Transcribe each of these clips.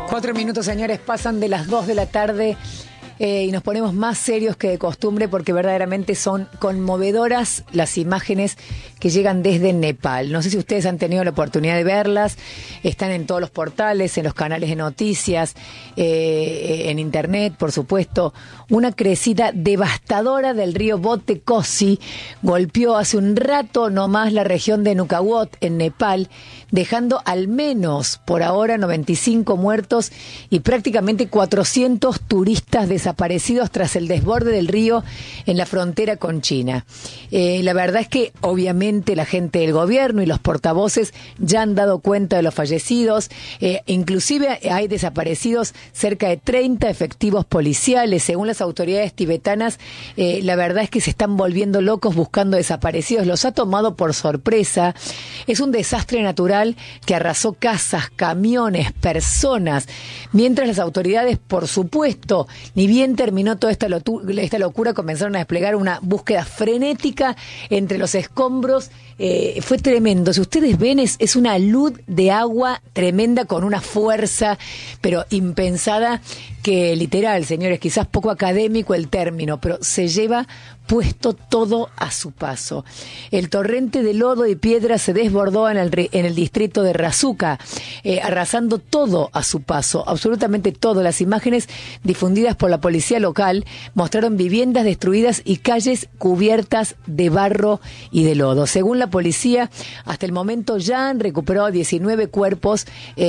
4 minutos, señores, pasan de las 2 de la tarde y nos ponemos más serios que de costumbre porque verdaderamente son conmovedoras las imágenes que llegan desde Nepal. No sé si ustedes han tenido la oportunidad de verlas, están en todos los portales, en los canales de noticias, en internet, por supuesto. Una crecida devastadora del río Bote Kosi golpeó hace un rato nomás la región de Nukhawat, en Nepal, dejando al menos por ahora 95 muertos y prácticamente 400 turistas desaparecidos tras el desborde del río en la frontera con China. La verdad es que obviamente la gente del gobierno y los portavoces ya han dado cuenta de los fallecidos, inclusive hay desaparecidos cerca de 30 efectivos policiales. Según las autoridades tibetanas, la verdad es que se están volviendo locos buscando desaparecidos, los ha tomado por sorpresa. Es un desastre natural que arrasó casas, camiones, personas, mientras las autoridades, por supuesto, ni bien terminó toda esta locura, comenzaron a desplegar una búsqueda frenética entre los escombros. Fue tremendo. Si ustedes ven, es una luz de agua tremenda con una fuerza, pero impensada, que literal, señores, quizás poco académico el término, pero se lleva puesto todo a su paso. El torrente de lodo y piedra se desbordó en el distrito de Razuka, arrasando todo a su paso, absolutamente todo. Las imágenes difundidas por la policía local mostraron viviendas destruidas y calles cubiertas de barro y de lodo. Según la policía, hasta el momento ya han recuperado 19 cuerpos.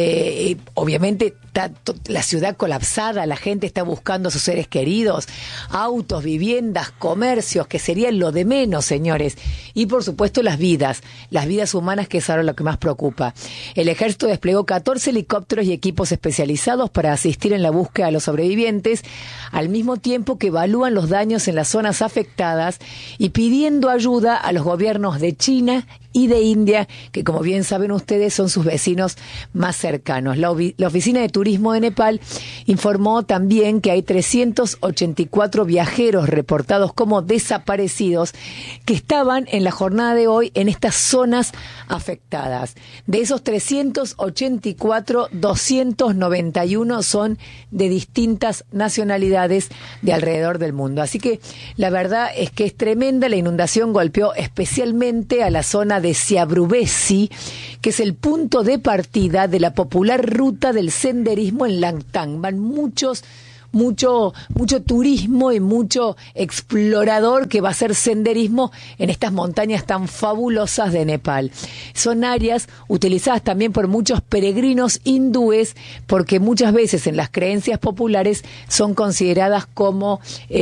Obviamente está la ciudad colapsada, la gente está buscando a sus seres queridos, autos, viviendas, comercios, que serían lo de menos, señores. Y por supuesto las vidas humanas, que es ahora lo que más preocupa. El ejército desplegó 14 helicópteros y equipos especializados para asistir en la búsqueda de los sobrevivientes, al mismo tiempo que evalúan los daños en las zonas afectadas y pidiendo ayuda a los gobiernos de China y de India, que como bien saben ustedes son sus vecinos más cercanos. La Oficina de Turismo de Nepal informó también que hay 384 viajeros reportados como desaparecidos que estaban en la jornada de hoy en estas zonas afectadas. De esos 384, 291 son de distintas nacionalidades de alrededor del mundo. Así que la verdad es que es tremenda. La inundación golpeó especialmente a la zona de Siabrubesi, que es el punto de partida de la popular ruta del senderismo en Langtang. Van mucho turismo y mucho explorador que va a hacer senderismo en estas montañas tan fabulosas de Nepal. Son áreas utilizadas también por muchos peregrinos hindúes, porque muchas veces en las creencias populares son consideradas como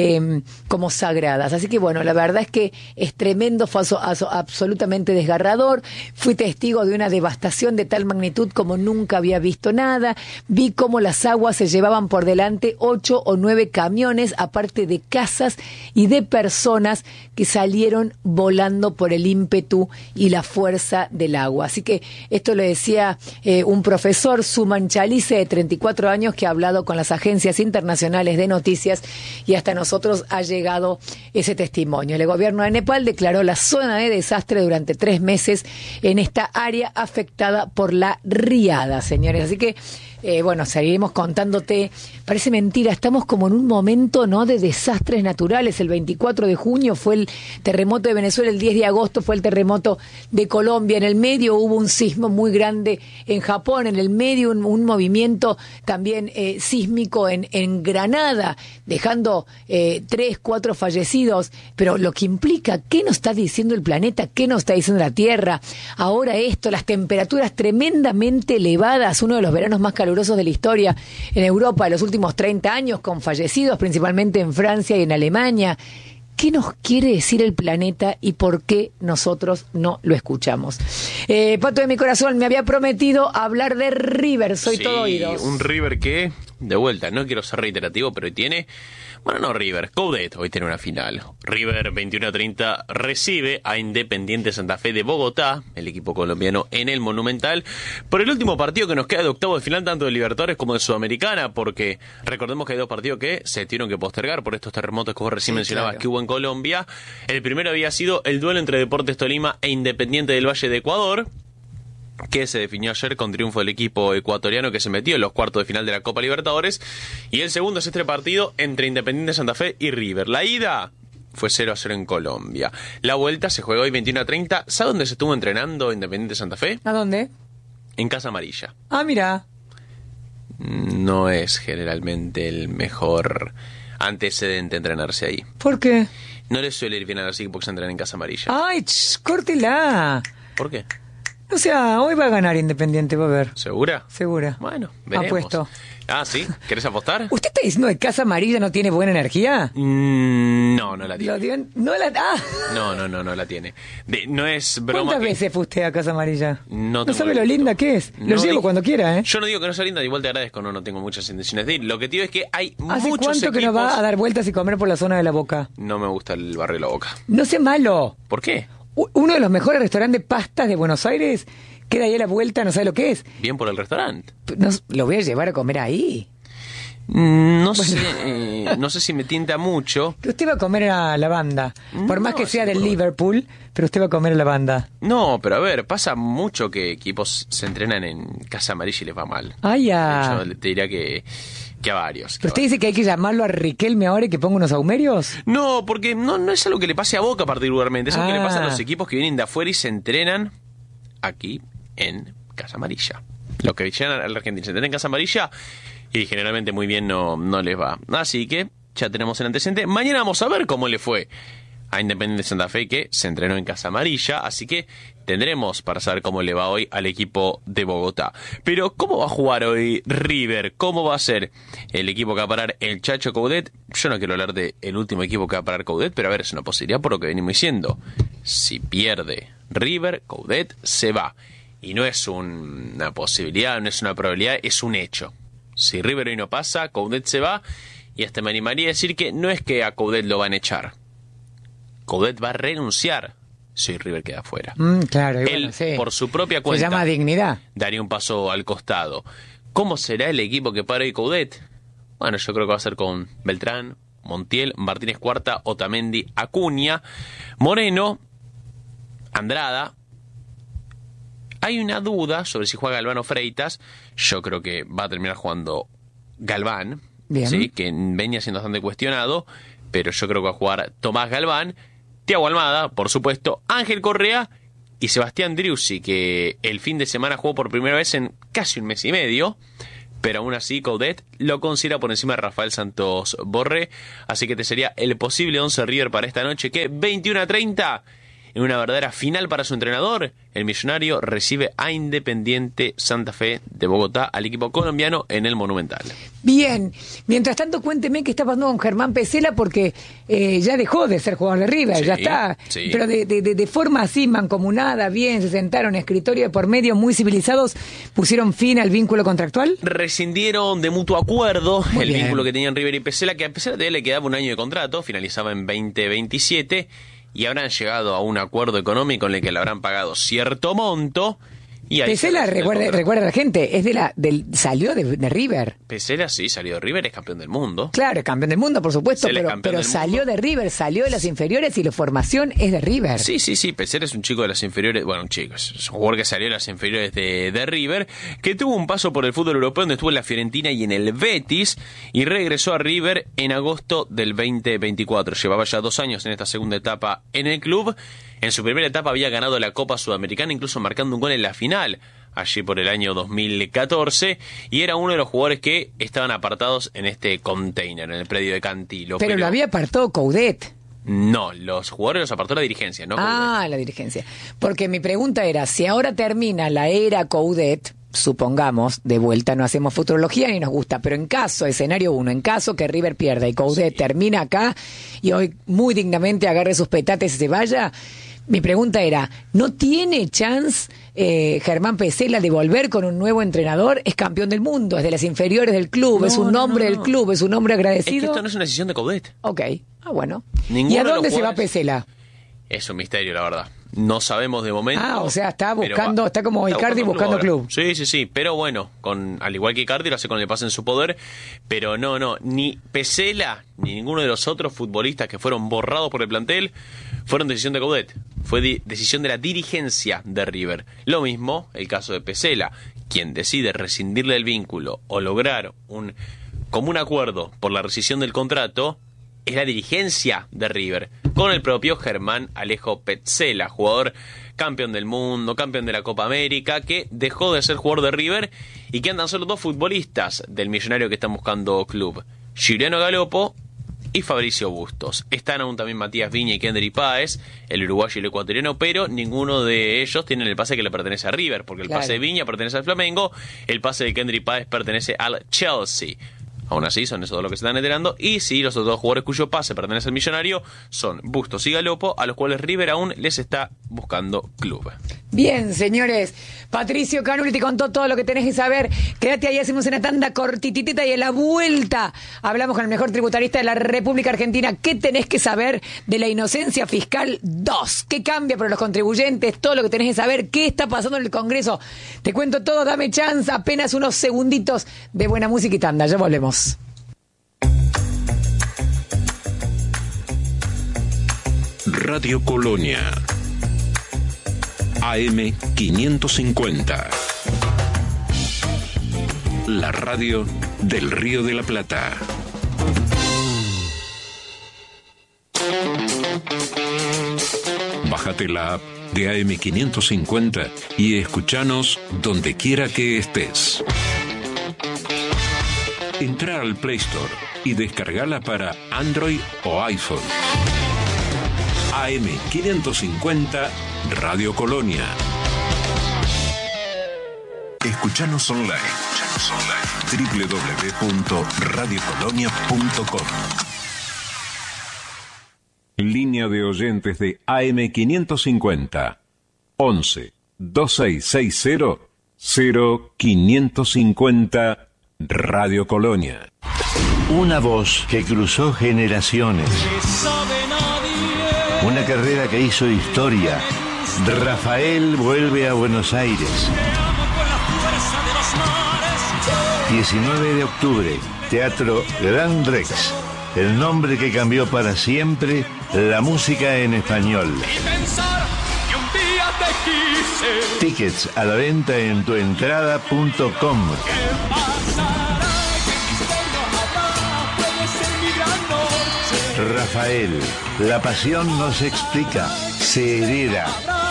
sagradas. Así que bueno, la verdad es que es tremendo, fue absolutamente desgarrador. Fui testigo de una devastación de tal magnitud como nunca había visto nada. Vi cómo las aguas se llevaban por delante 8 o 9 camiones, aparte de casas y de personas que salieron volando por el ímpetu y la fuerza del agua. Así que esto lo decía un profesor, Suman Chalice, de 34 años, que ha hablado con las agencias internacionales de noticias, y hasta nosotros ha llegado ese testimonio. El gobierno de Nepal declaró la zona de desastre durante 3 meses en esta área afectada por la riada, señores. Así que bueno, seguiremos contándote. Parece mentira, estamos como en un momento, ¿no?, de desastres naturales. El 24 de junio fue el terremoto de Venezuela, el 10 de agosto fue el terremoto de Colombia, en el medio hubo un sismo muy grande en Japón, en el medio un movimiento también sísmico en Granada, dejando 3, 4 fallecidos. Pero lo que implica, ¿qué nos está diciendo el planeta? ¿Qué nos está diciendo la Tierra? Ahora esto, las temperaturas tremendamente elevadas, uno de los veranos más calurosos de la historia en Europa de los últimos 30 años, con fallecidos principalmente en Francia y en Alemania. ¿Qué nos quiere decir el planeta y por qué nosotros no lo escuchamos? Pato de mi corazón, me había prometido hablar de River, soy todo oídos. Un River que, de vuelta, no quiero ser reiterativo, pero tiene... Bueno, no River, Coudet hoy tiene una final. River 21-30 recibe a Independiente Santa Fe de Bogotá, el equipo colombiano, en el Monumental, por el último partido que nos queda de octavo de final, tanto de Libertadores como de Sudamericana, porque recordemos que hay 2 partidos que se tuvieron que postergar por estos terremotos que vos recién mencionabas, claro, que hubo en Colombia. El primero había sido el duelo entre Deportes Tolima e Independiente del Valle de Ecuador, que se definió ayer con triunfo del equipo ecuatoriano que se metió en los cuartos de final de la Copa Libertadores. Y el segundo es este partido entre Independiente Santa Fe y River. La ida fue 0-0 en Colombia. La vuelta se juega hoy 21:30. ¿Sabe dónde se estuvo entrenando Independiente Santa Fe? ¿A dónde? En Casa Amarilla. Ah, mira. No es generalmente el mejor antecedente entrenarse ahí. ¿Por qué? No les suele ir bien a los equipos que se entrenan en Casa Amarilla. Ay, córtela. ¿Por qué? O sea, hoy va a ganar Independiente, va a ver. ¿Segura? Segura. Bueno, veremos. Apuesto. Ah, ¿sí? ¿Querés apostar? ¿Usted está diciendo que Casa Amarilla no tiene buena energía? No la tiene. No la... Ah. No la tiene. No es broma. ¿Cuántas veces fue usted a Casa Amarilla? No sabe lo linda que es. Lo llevo cuando quiera, ¿eh? Yo no digo que no sea linda, igual te agradezco, no tengo muchas intenciones de ir. Lo que te digo es que hay ¿Hace muchos cuánto que no va a dar vueltas y comer por la zona de La Boca? No me gusta el barrio de La Boca. No sea malo. ¿Por qué? Uno de los mejores restaurantes de pastas de Buenos Aires queda ahí a la vuelta, no sabe lo que es. Bien por el restaurante. No, lo voy a llevar a comer ahí. No sé si me tienta mucho. Que usted va a comer a la banda. Por más que sea del seguro. Liverpool, pero usted va a comer a la banda. No, pero a ver, pasa mucho que equipos se entrenan en Casa Amarilla y les va mal. Ah, ya. Yo te diría que a varios. ¿Pero usted dice que hay que llamarlo a Riquelme ahora y que ponga unos aumerios? No, porque no es algo que le pase a Boca particularmente. Es algo que le pasa a Ah. los equipos que vienen de afuera y se entrenan aquí en Casa Amarilla. Los que llegan a la Argentina se entrenan en Casa Amarilla y generalmente muy bien no les va. Así que ya tenemos el antecedente. Mañana vamos a ver cómo le fue a Independiente Santa Fe, que se entrenó en Casa Amarilla. Así que tendremos para saber cómo le va hoy al equipo de Bogotá. Pero ¿cómo va a jugar hoy River? ¿Cómo va a ser el equipo que va a parar el Chacho Coudet? Yo no quiero hablar del último equipo que va a parar Coudet, pero a ver, es una posibilidad por lo que venimos diciendo. Si pierde River, Coudet se va. Y no es una posibilidad, no es una probabilidad, es un hecho. Si River hoy no pasa, Coudet se va. Y hasta me animaría a decir que no es que a Coudet lo van a echar. Coudet va a renunciar si River queda fuera. Claro, y Él, bueno, sí. por su propia Se cuenta, llama dignidad. daría un paso al costado. ¿Cómo será el equipo que para hoy Coudet? Bueno, yo creo que va a ser con Beltrán, Montiel, Martínez Cuarta, Otamendi, Acuña, Moreno, Andrada. Hay una duda sobre si juega Galván o Freitas. Yo creo que va a terminar jugando Galván, ¿sí? Que venía siendo bastante cuestionado, pero yo creo que va a jugar Tomás Galván, Thiago Almada, por supuesto, Ángel Correa y Sebastián Driussi, que el fin de semana jugó por primera vez en casi un mes y medio, pero aún así Coudet lo considera por encima de Rafael Santos Borré, así que te sería el posible 11 River para esta noche, que 21:30, en una verdadera final para su entrenador, el Millonario recibe a Independiente Santa Fe de Bogotá, al equipo colombiano, en el Monumental. Bien. Mientras tanto, cuénteme qué está pasando con Germán Pesela, porque ya dejó de ser jugador de River, Sí, ya está. sí. Pero de forma así, mancomunada, bien, se sentaron en escritorio de por medio, muy civilizados, pusieron fin al vínculo contractual. Rescindieron de mutuo acuerdo Muy el bien. vínculo que tenían River y Pesela, que a Pesela todavía le quedaba un año de contrato, finalizaba en 2027, y habrán llegado a un acuerdo económico en el que le habrán pagado cierto monto. Y ahí Pesela, se rescinde el contrato. recuerda a la gente, es salió de River. Pesela sí salió de River, es campeón del mundo. Claro, es campeón del mundo, por supuesto, Pesela es campeón pero del salió mundo. de River, salió de las inferiores y la formación es de River. Sí, Pesela es un chico de las inferiores, bueno, un chico, es un jugador que salió de las inferiores de River, que tuvo un paso por el fútbol europeo, donde estuvo en la Fiorentina y en el Betis, y regresó a River en agosto del 2024. Llevaba ya 2 años en esta segunda etapa en el club. En su primera etapa había ganado la Copa Sudamericana, incluso marcando un gol en la final, allí por el año 2014, y era uno de los jugadores que estaban apartados en este container, en el predio de Cantilo. Pero lo había apartado Coudet. No, los jugadores los apartó la dirigencia, ¿no? La dirigencia. Porque mi pregunta era, si ahora termina la era Coudet, supongamos, de vuelta no hacemos futurología ni nos gusta, pero en caso, escenario 1, en caso que River pierda y Coudet termina acá y hoy muy dignamente agarre sus petates y se vaya, mi pregunta era, ¿no tiene chance Germán Pesela de volver con un nuevo entrenador? Es campeón del mundo, es de las inferiores del club, es un hombre del club, es un hombre Es que agradecido. esto no es una decisión de Coudet. Ok, bueno. Ninguno ¿Y a de los dónde se va jugadores- Pesela? Es un misterio, la verdad. No sabemos de momento. O sea, está pero buscando, está como Icardi buscando ahora. club. Sí, pero bueno, al igual que Icardi lo hace con el pase en su poder, pero no, ni Pesela ni ninguno de los otros futbolistas que fueron borrados por el plantel fueron decisión de Coudet, fue decisión de la dirigencia de River. Lo mismo el caso de Pesela, quien decide rescindirle el vínculo o lograr un común acuerdo por la rescisión del contrato, es la dirigencia de River, con el propio Germán Alejo Petzela, jugador campeón del mundo, campeón de la Copa América, que dejó de ser jugador de River y quedan tan solo 2 futbolistas del millonario que están buscando club, Giuliano Galopo y Fabricio Bustos. Están aún también Matías Viña y Kendry Páez, el uruguayo y el ecuatoriano, pero ninguno de ellos tiene el pase que le pertenece a River, porque el pase de Viña pertenece al Flamengo, el pase de Kendry Páez pertenece al Chelsea. Aún así, son esos dos los que se están enterando. Y sí, los otros dos jugadores cuyo pase pertenece al millonario son Bustos y Galopo, a los cuales River aún les está buscando club. Bien, señores. Patricio Canuli te contó todo lo que tenés que saber. Quédate ahí, hacemos una tanda cortitita y en la vuelta hablamos con el mejor tributarista de la República Argentina. ¿Qué tenés que saber de la inocencia fiscal 2? ¿Qué cambia para los contribuyentes? Todo lo que tenés que saber. ¿Qué está pasando en el Congreso? Te cuento todo, dame chance. Apenas unos segunditos de buena música y tanda. Ya volvemos. Radio Colonia AM 550, la radio del Río de la Plata. Bájate la app de AM 550 y escuchanos donde quiera que estés. Entra al Play Store y descargala para Android o iPhone. AM 550 Radio Colonia. Escuchanos online. www.radiocolonia.com. Línea de oyentes de AM 550 11 2660 0550 Radio Colonia. Una voz que cruzó generaciones. Una carrera que hizo historia. Rafael vuelve a Buenos Aires. 19 de octubre, Teatro Gran Rex. El nombre que cambió para siempre la música en español. Tickets a la venta en tuentrada.com. Rafael, la pasión no se explica, se hereda.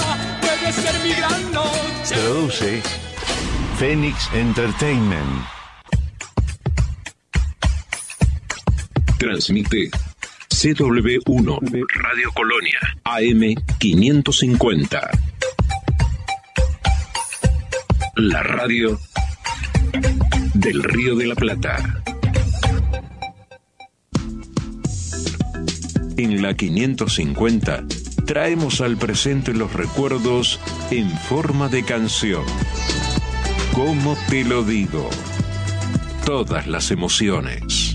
Produce Phoenix Entertainment. Transmite CW1 Radio Colonia AM 550. La radio del Río de la Plata. En la 550 traemos al presente los recuerdos en forma de canción. ¿Cómo te lo digo? Todas las emociones.